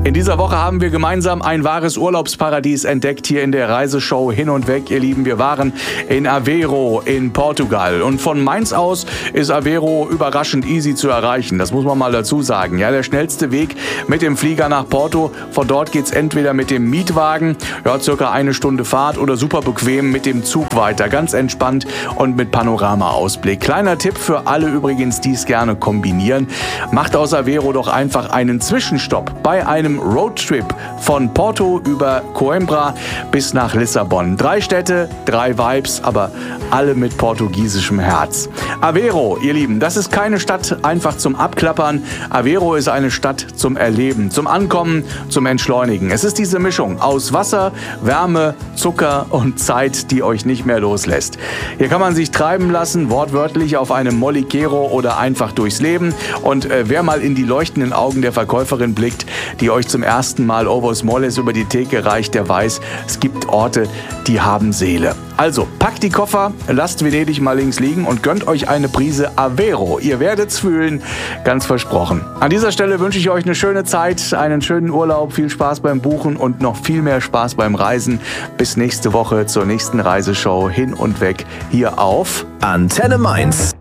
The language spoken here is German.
In dieser Woche haben wir gemeinsam ein wahres Urlaubsparadies entdeckt hier in der Reiseshow Hin und Weg. Ihr Lieben, wir waren in Aveiro in Portugal. Und von Mainz aus ist Aveiro überraschend easy zu erreichen. Das muss man mal dazu sagen. Ja, der schnellste Weg mit dem Flieger nach Porto. Von dort geht's entweder mit dem Mietwagen, ja, circa 1 Stunde Fahrt, oder super bequem mit dem Zug weiter. Ganz entspannt und mit Panoramaausblick. Kleiner Tipp für alle übrigens, die es gerne kombinieren. Macht aus Aveiro doch einfach einen Zwischenstopp bei einem Roadtrip von Porto über Coimbra bis nach Lissabon. 3 Städte, 3 Vibes, aber alle mit portugiesischem Herz. Aveiro, ihr Lieben, das ist keine Stadt einfach zum Abklappern. Aveiro ist eine Stadt zum Erleben, zum Ankommen, zum Entschleunigen. Es ist diese Mischung aus Wasser, Wärme, Zucker und Zeit, die euch nicht mehr loslässt. Hier kann man sich treiben lassen, wortwörtlich auf einem Molikero oder einfach durchs Leben. Und wer mal in die leuchtenden Augen der Verkäuferin blickt, die euch zum ersten Mal Ovos Moles über die Theke reicht, der weiß, es gibt Orte, die haben Seele. Also, packt die Koffer, lasst Venedig mal links liegen und gönnt euch eine Prise Aveiro. Ihr werdet's fühlen, ganz versprochen. An dieser Stelle wünsche ich euch eine schöne Zeit, einen schönen Urlaub, viel Spaß beim Buchen und noch viel mehr Spaß beim Reisen. Bis nächste Woche zur nächsten Reiseshow Hin und Weg hier auf Antenne Mainz.